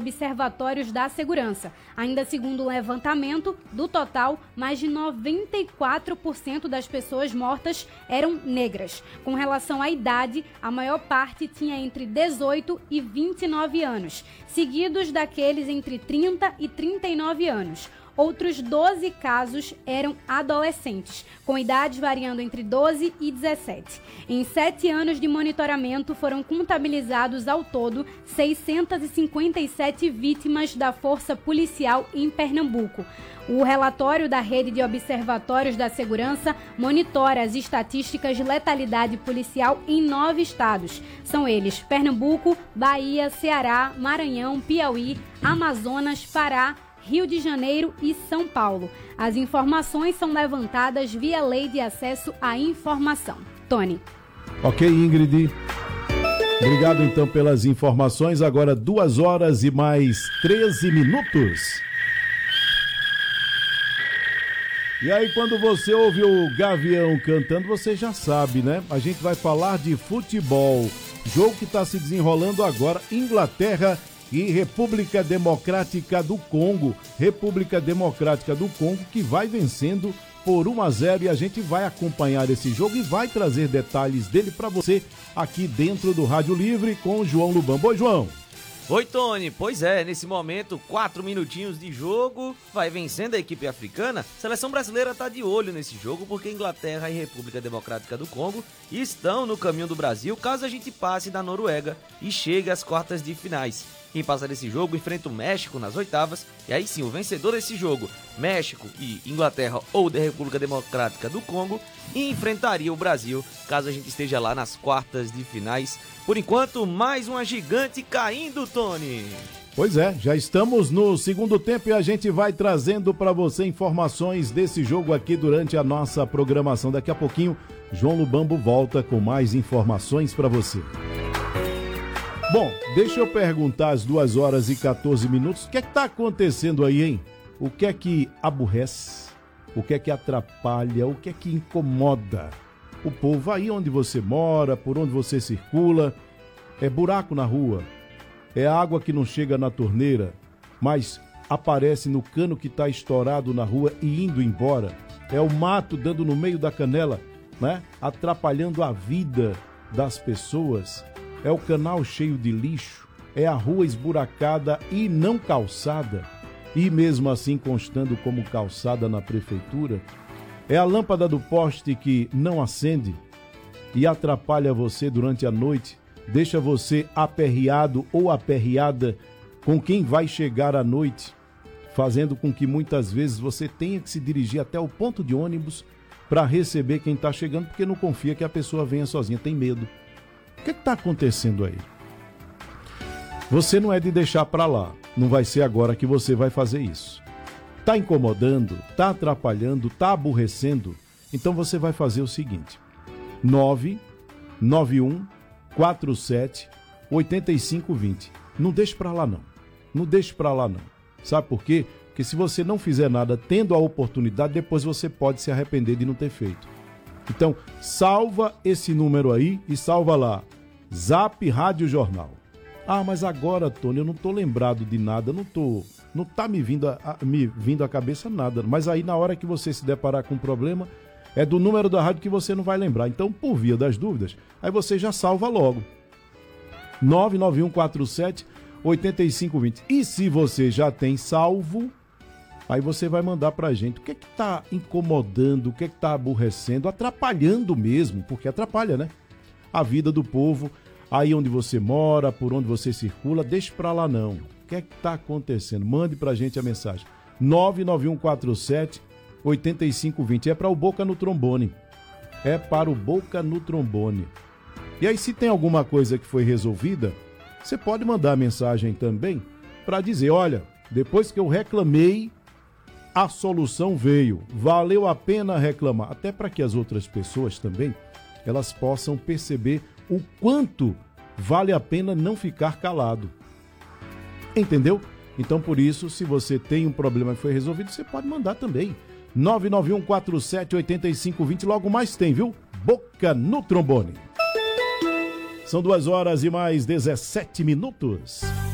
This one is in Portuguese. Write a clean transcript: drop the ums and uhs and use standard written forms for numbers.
observatórios da segurança. Ainda segundo o levantamento, do total, mais de 94% das pessoas mortas eram negras. Com relação à idade, a maior parte tinha entre 18 e 29 anos, seguidos daqueles entre 30 e 39 anos. Outros 12 casos eram adolescentes, com idades variando entre 12 e 17. Em 7 anos de monitoramento, foram contabilizados ao todo 657 vítimas da força policial em Pernambuco. O relatório da Rede de Observatórios da Segurança monitora as estatísticas de letalidade policial em 9 estados. São eles Pernambuco, Bahia, Ceará, Maranhão, Piauí, Amazonas, Pará, Rio de Janeiro e São Paulo. As informações são levantadas via Lei de Acesso à Informação. Tony. Ok, Ingrid. Obrigado então pelas informações. Agora 2 horas e mais 13 minutos. E aí, quando você ouve o Gavião cantando, você já sabe, né? A gente vai falar de futebol. Jogo que está se desenrolando agora, Inglaterra e República Democrática do Congo. República Democrática do Congo que vai vencendo por 1-0 e a gente vai acompanhar esse jogo e vai trazer detalhes dele para você aqui dentro do Rádio Livre com o João Lubambo. Oi, João. Oi, Tony. Pois é, nesse momento, 4 minutinhos de jogo, vai vencendo a equipe africana. A seleção brasileira tá de olho nesse jogo porque Inglaterra e República Democrática do Congo estão no caminho do Brasil caso a gente passe da Noruega e chegue às quartas de finais. Quem passa desse jogo enfrenta o México nas oitavas, e aí sim, o vencedor desse jogo, México e Inglaterra ou da República Democrática do Congo, enfrentaria o Brasil, caso a gente esteja lá nas quartas de finais. Por enquanto, mais uma gigante caindo, Tony. Pois é, já estamos no segundo tempo e a gente vai trazendo para você informações desse jogo aqui durante a nossa programação. Daqui a pouquinho, João Lubambo volta com mais informações para você. Bom, deixa eu perguntar às 2 horas e 14 minutos, o que é que tá acontecendo aí, hein? O que é que aborrece? O que é que atrapalha? O que é que incomoda o povo aí onde você mora, por onde você circula? É buraco na rua? É água que não chega na torneira, mas aparece no cano que tá estourado na rua e indo embora? É o mato dando no meio da canela, né? Atrapalhando a vida das pessoas? É o canal cheio de lixo, é a rua esburacada e não calçada, e mesmo assim constando como calçada na prefeitura, é a lâmpada do poste que não acende e atrapalha você durante a noite, deixa você aperreado ou aperreada com quem vai chegar à noite, fazendo com que muitas vezes você tenha que se dirigir até o ponto de ônibus para receber quem está chegando, porque não confia que a pessoa venha sozinha, tem medo. O que está acontecendo aí? Você não é de deixar para lá. Não vai ser agora que você vai fazer isso. Está incomodando, está atrapalhando, está aborrecendo? Então você vai fazer o seguinte: 991 47 8520. Não deixe para lá não. Não deixe para lá não. Sabe por quê? Porque se você não fizer nada tendo a oportunidade, depois você pode se arrepender de não ter feito. Então, salva esse número aí e salva lá, Zap Rádio Jornal. Ah, mas agora, Tony, eu não tô lembrado de nada, não tá me vindo à cabeça nada. Mas aí, na hora que você se deparar com um problema, é do número da rádio que você não vai lembrar. Então, por via das dúvidas, aí você já salva logo. 99147 8520. E se você já tem salvo, aí você vai mandar pra gente o que é que tá incomodando, o que é que tá aborrecendo, atrapalhando mesmo, porque atrapalha, né? A vida do povo, aí onde você mora, por onde você circula, deixe pra lá não. O que é que tá acontecendo? Mande pra gente a mensagem. 99147 8520. É para o Boca no Trombone. É para o Boca no Trombone. E aí, se tem alguma coisa que foi resolvida, você pode mandar mensagem também para dizer, olha, depois que eu reclamei, a solução veio, valeu a pena reclamar, até para que as outras pessoas também, elas possam perceber o quanto vale a pena não ficar calado. Entendeu? Então, por isso, se você tem um problema que foi resolvido, você pode mandar também. 991478520, logo mais tem, viu? Boca no Trombone. São 2 horas e mais 17 minutos.